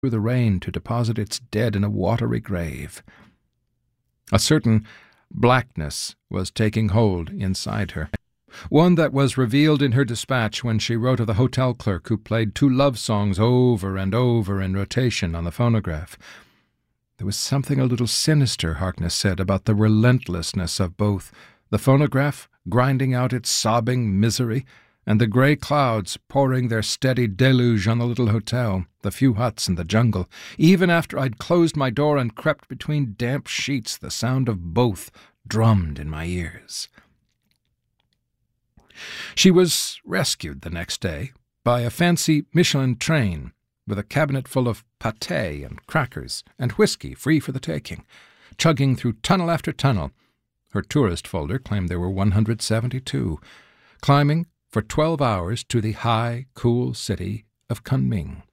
through the rain to deposit its dead in a watery grave. A certain blackness was taking hold inside her, one that was revealed in her dispatch when she wrote of the hotel clerk who played two love songs over and over in rotation on the phonograph. There was something a little sinister, Harkness said, about the relentlessness of both, the phonograph grinding out its sobbing misery, and the grey clouds pouring their steady deluge on the little hotel, the few huts and the jungle. Even after I'd closed my door and crept between damp sheets, the sound of both drummed in my ears. She was rescued the next day by a fancy Michelin train with a cabinet full of pâté and crackers and whiskey free for the taking, chugging through tunnel after tunnel. Her tourist folder claimed there were 172, climbing for 12 hours to the high, cool city of Kunming.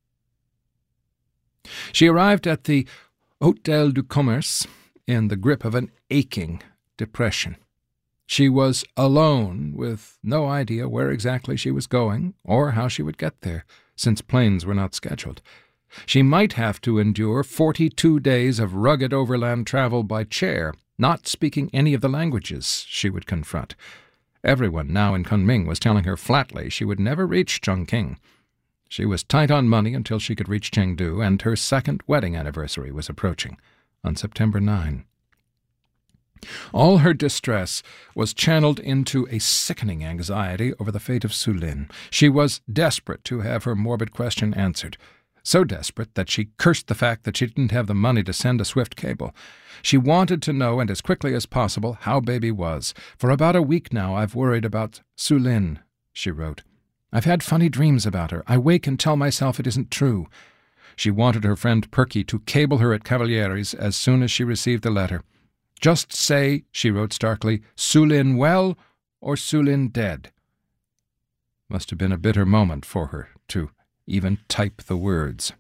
She arrived at the Hôtel du Commerce in the grip of an aching depression. She was alone, with no idea where exactly she was going or how she would get there, since planes were not scheduled. She might have to endure 42 days of rugged overland travel by chair, not speaking any of the languages she would confront. Everyone now in Kunming was telling her flatly she would never reach Chongqing. She was tight on money until she could reach Chengdu, and her second wedding anniversary was approaching, on September 9. All her distress was channeled into a sickening anxiety over the fate of Sulin. She was desperate to have her morbid question answered, so desperate that she cursed the fact that she didn't have the money to send a swift cable. She wanted to know, and as quickly as possible, how Baby was. For about a week now I've worried about Sulin, she wrote. I've had funny dreams about her. I wake and tell myself it isn't true. She wanted her friend Perky to cable her at Cavalieri's as soon as she received the letter. Just say, she wrote starkly, Sulin well or Sulin dead. Must have been a bitter moment for her to even type the words.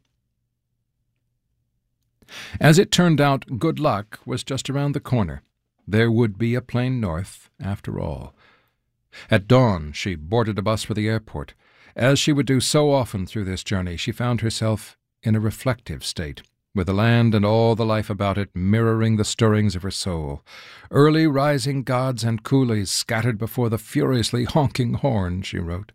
As it turned out, good luck was just around the corner. There would be a plane north, after all. At dawn, she boarded a bus for the airport. As she would do so often through this journey, she found herself in a reflective state, with the land and all the life about it mirroring the stirrings of her soul. Early rising gods and coolies scattered before the furiously honking horn, she wrote.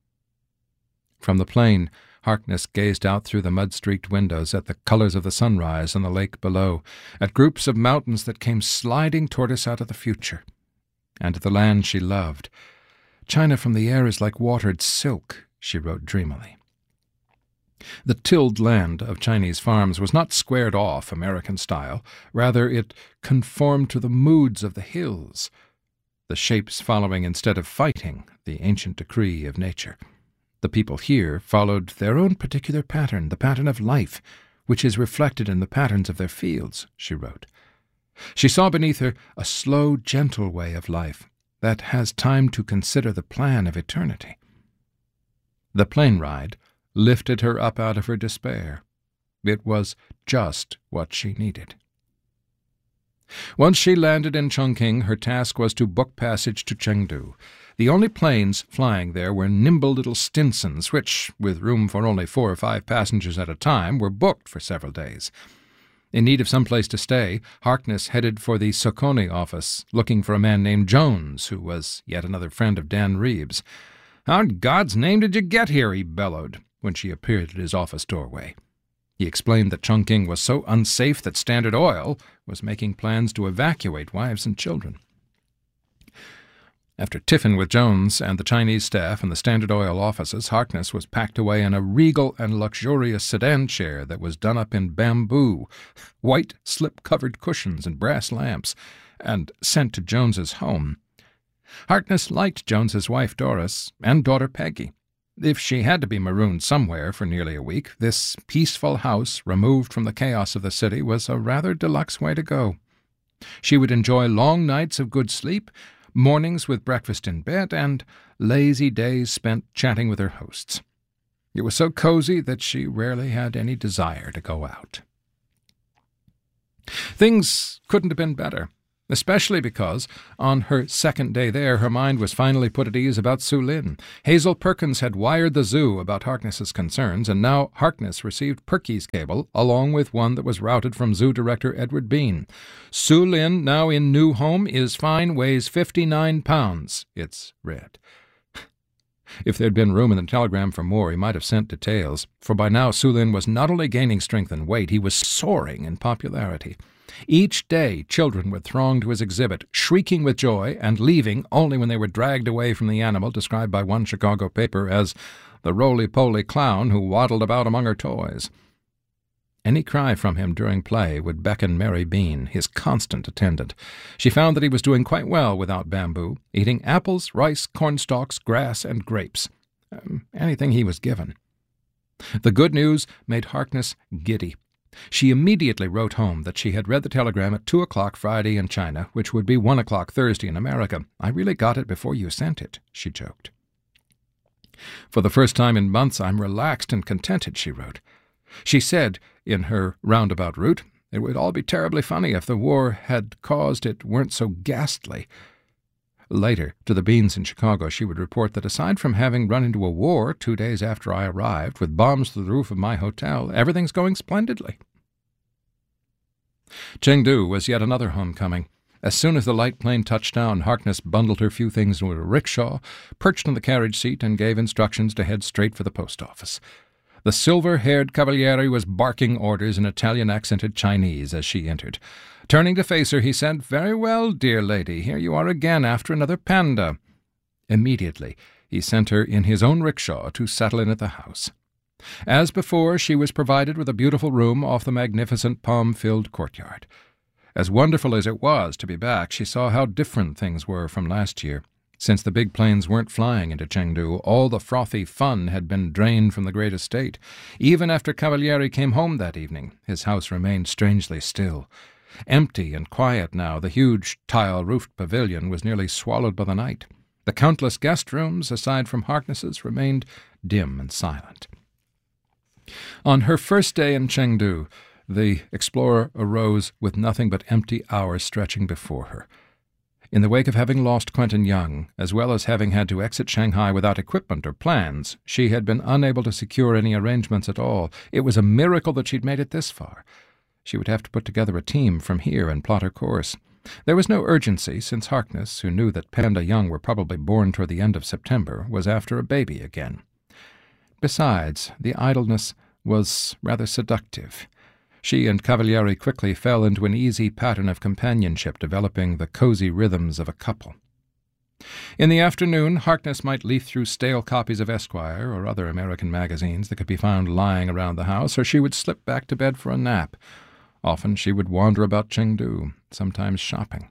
From the plane, Harkness gazed out through the mud-streaked windows at the colors of the sunrise on the lake below, at groups of mountains that came sliding toward us out of the future, and at the land she loved. China from the air is like watered silk, she wrote dreamily. The tilled land of Chinese farms was not squared off American style. Rather, it conformed to the moods of the hills, the shapes following instead of fighting the ancient decree of nature. The people here followed their own particular pattern, the pattern of life, which is reflected in the patterns of their fields, she wrote. She saw beneath her a slow, gentle way of life that has time to consider the plan of eternity. The plane ride lifted her up out of her despair. It was just what she needed. Once she landed in Chongqing, her task was to book passage to Chengdu. The only planes flying there were nimble little Stinsons, which, with room for only 4 or 5 passengers at a time, were booked for several days. In need of some place to stay, Harkness headed for the Soconi office, looking for a man named Jones, who was yet another friend of Dan Reeves. "How in God's name did you get here?" he bellowed when she appeared at his office doorway. He explained that Chongqing was so unsafe that Standard Oil was making plans to evacuate wives and children. After tiffin with Jones and the Chinese staff in the Standard Oil offices, Harkness was packed away in a regal and luxurious sedan chair that was done up in bamboo, white slip-covered cushions and brass lamps, and sent to Jones's home. Harkness liked Jones's wife Doris and daughter Peggy. If she had to be marooned somewhere for nearly a week, this peaceful house, removed from the chaos of the city, was a rather deluxe way to go. She would enjoy long nights of good sleep, mornings with breakfast in bed, and lazy days spent chatting with her hosts. It was so cozy that she rarely had any desire to go out. Things couldn't have been better. especially because, on her second day there, her mind was finally put at ease about Su Lin. Hazel Perkins had wired the zoo about Harkness's concerns, and now Harkness received Perky's cable, along with one that was routed from zoo director Edward Bean. Su Lin, now in new home, is fine, weighs 59 pounds, it's read. If there'd been room in the telegram for more, he might have sent details, for by now Su Lin was not only gaining strength and weight, he was soaring in popularity. Each day children would throng to his exhibit, shrieking with joy and leaving only when they were dragged away from the animal described by one Chicago paper as the roly-poly clown who waddled about among her toys. Any cry from him during play would beckon Mary Bean, his constant attendant. She found that he was doing quite well without Bamboo, eating apples, rice, cornstalks, grass, and grapes. Anything he was given. The good news made Harkness giddy. She immediately wrote home that she had read the telegram at 2:00 Friday in China, which would be 1:00 Thursday in America. "I really got it before you sent it," she joked. "For the first time in months I'm relaxed and contented," she wrote. She said, in her roundabout route, it would all be terribly funny if the war had caused it weren't so ghastly. Later, to the Beans in Chicago, she would report that aside from having run into a war 2 days after I arrived, with bombs through the roof of my hotel, everything's going splendidly. Chengdu was yet another homecoming. As soon as the light plane touched down, Harkness bundled her few things into a rickshaw, perched on the carriage seat, and gave instructions to head straight for the post office. The silver-haired Cavaliere was barking orders in Italian-accented Chinese as she entered. Turning to face her, he said, "Very well, dear lady, here you are again after another panda." Immediately, he sent her in his own rickshaw to settle in at the house. As before, she was provided with a beautiful room off the magnificent palm-filled courtyard. As wonderful as it was to be back, she saw how different things were from last year. Since the big planes weren't flying into Chengdu, all the frothy fun had been drained from the great estate. Even after Cavaliere came home that evening, his house remained strangely still. Empty and quiet now, the huge tile-roofed pavilion was nearly swallowed by the night. The countless guest rooms, aside from Harkness's, remained dim and silent. On her first day in Chengdu, the explorer arose with nothing but empty hours stretching before her. In the wake of having lost Quentin Young, as well as having had to exit Shanghai without equipment or plans, she had been unable to secure any arrangements at all. It was a miracle that she'd made it this far. She would have to put together a team from here and plot her course. There was no urgency, since Harkness, who knew that Panda Young were probably born toward the end of September, was after a baby again. Besides, the idleness was rather seductive. She and Cavaliere quickly fell into an easy pattern of companionship, developing the cozy rhythms of a couple. In the afternoon, Harkness might leaf through stale copies of Esquire or other American magazines that could be found lying around the house, or she would slip back to bed for a nap. Often she would wander about Chengdu, sometimes shopping.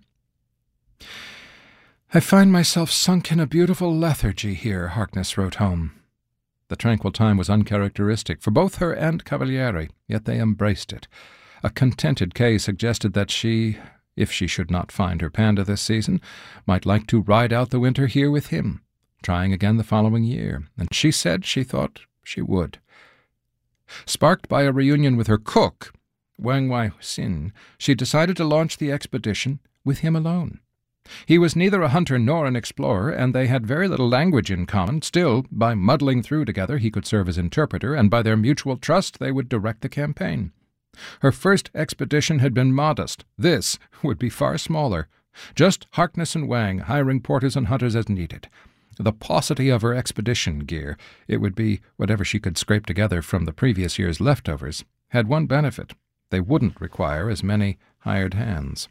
"I find myself sunk in a beautiful lethargy here," Harkness wrote home. The tranquil time was uncharacteristic for both her and Cavaliere, yet they embraced it. A contented Kay suggested that she, if she should not find her panda this season, might like to ride out the winter here with him, trying again the following year, and she said she thought she would. Sparked by a reunion with her cook, Wang Wai-sin, she decided to launch the expedition with him alone. He was neither a hunter nor an explorer, and they had very little language in common. Still, by muddling through together, he could serve as interpreter, and by their mutual trust they would direct the campaign. Her first expedition had been modest. This would be far smaller. Just Harkness and Wang, hiring porters and hunters as needed. The paucity of her expedition gear, it would be whatever she could scrape together from the previous year's leftovers, had one benefit. They wouldn't require as many hired hands.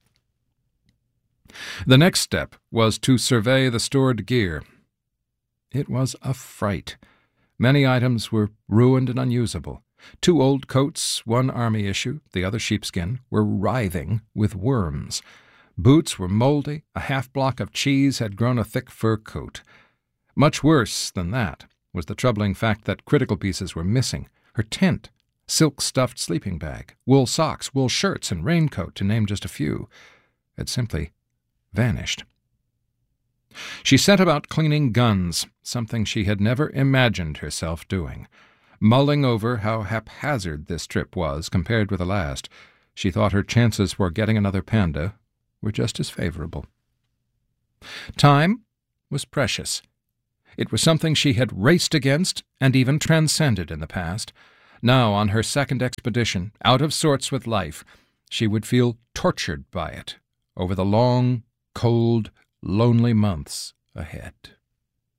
The next step was to survey the stored gear. It was a fright. Many items were ruined and unusable. 2 old coats, 1 army issue, the other sheepskin, were writhing with worms. Boots were moldy, a half-block of cheese had grown a thick fur coat. Much worse than that was the troubling fact that critical pieces were missing. Her tent, silk-stuffed sleeping bag, wool socks, wool shirts, and raincoat, to name just a few, had simply vanished. She set about cleaning guns, something she had never imagined herself doing. Mulling over how haphazard this trip was compared with the last, she thought her chances for getting another panda were just as favorable. Time was precious. It was something she had raced against and even transcended in the past. Now, on her second expedition, out of sorts with life, she would feel tortured by it over the long, cold, lonely months ahead.